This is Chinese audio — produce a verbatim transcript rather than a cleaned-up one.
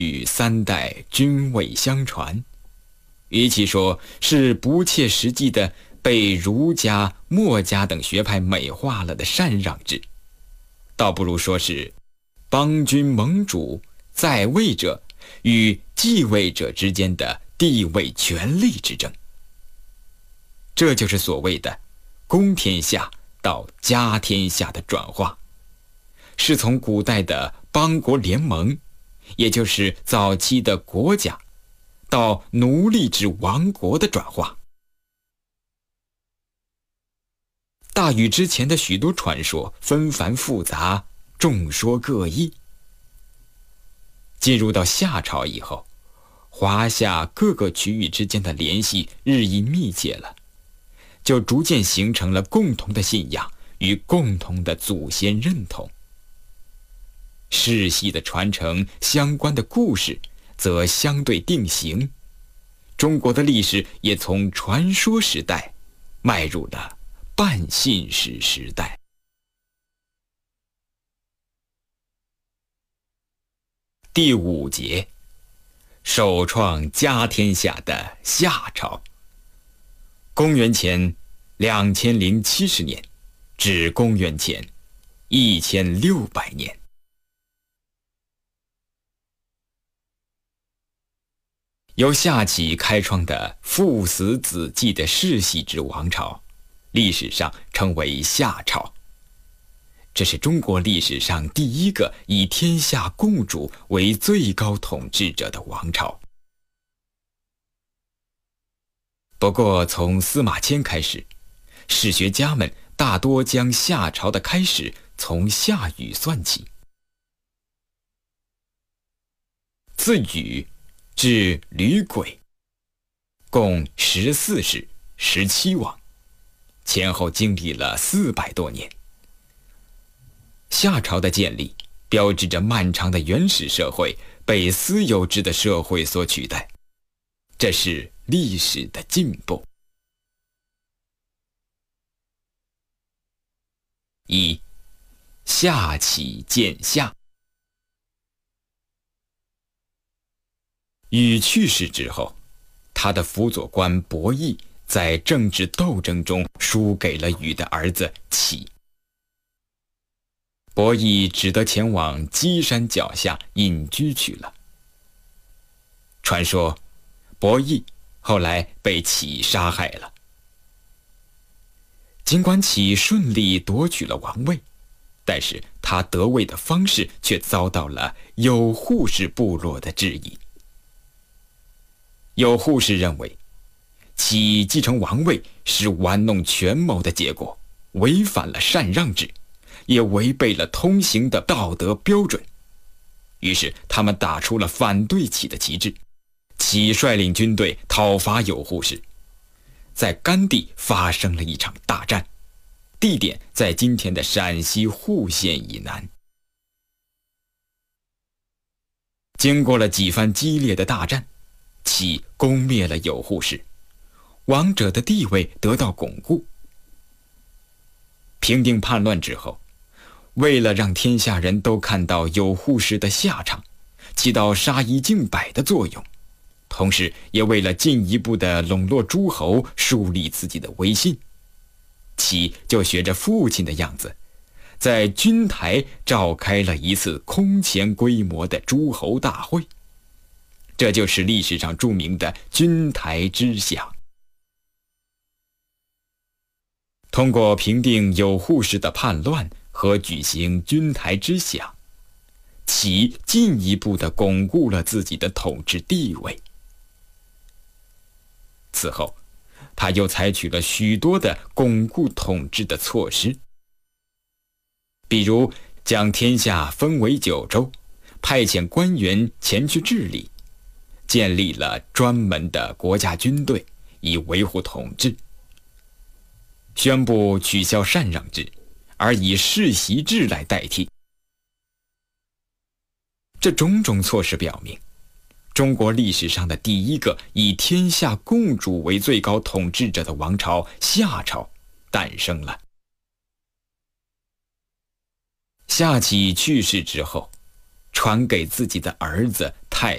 与三代君位相传，与其说是不切实际的被儒家、墨家等学派美化了的禅让制，倒不如说是邦君盟主在位者与继位者之间的地位权力之争。这就是所谓的公天下到家天下的转化，是从古代的邦国联盟，也就是早期的国家，到奴隶制王国的转化。大禹之前的许多传说纷繁复杂，众说各异。进入到夏朝以后，华夏各个区域之间的联系日益密切了，就逐渐形成了共同的信仰与共同的祖先认同。世系的传承相关的故事则相对定型，中国的历史也从传说时代迈入了半信史时代。第五节，首创家天下的夏朝，公元前两千零七十年至公元前一千六百年。由夏启开创的父死子继的世系之王朝，历史上称为夏朝。这是中国历史上第一个以天下共主为最高统治者的王朝。不过从司马迁开始，史学家们大多将夏朝的开始从夏禹算起。自禹至吕轨，共十四世十七王，前后经历了四百多年。夏朝的建立标志着漫长的原始社会被私有制的社会所取代，这是历史的进步。一、夏启建夏。禹去世之后，他的辅佐官伯益在政治斗争中输给了禹的儿子启。伯益只得前往箕山脚下隐居去了。传说伯益后来被启杀害了。尽管启顺利夺取了王位，但是他得位的方式却遭到了有扈氏部落的质疑。有扈氏认为，启继承王位是玩弄权谋的结果，违反了禅让制，也违背了通行的道德标准。于是他们打出了反对启的旗帜。启率领军队讨伐有扈氏，在甘地发生了一场大战，地点在今天的陕西户县以南。经过了几番激烈的大战，启攻灭了有扈氏，王者的地位得到巩固。平定叛乱之后，为了让天下人都看到有扈氏的下场，起到杀一儆百的作用，同时也为了进一步的笼络诸侯，树立自己的威信，启就学着父亲的样子，在君台召开了一次空前规模的诸侯大会。这就是历史上著名的君台之响。通过平定有扈氏的叛乱和举行君台之响，启进一步地巩固了自己的统治地位。此后，他又采取了许多的巩固统治的措施，比如将天下分为九州，派遣官员前去治理，建立了专门的国家军队以维护统治，宣布取消禅让制，而以世袭制来代替。这种种措施表明，中国历史上的第一个以天下共主为最高统治者的王朝夏朝诞生了。夏启去世之后， 传给自己的儿子太